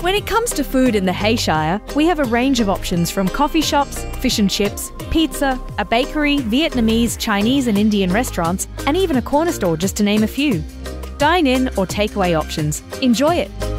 When it comes to food in the Hayshire, we have a range of options from coffee shops, fish and chips, pizza, a bakery, Vietnamese, Chinese and Indian restaurants, and even a corner store, just to name a few. Dine-in or takeaway options. Enjoy it!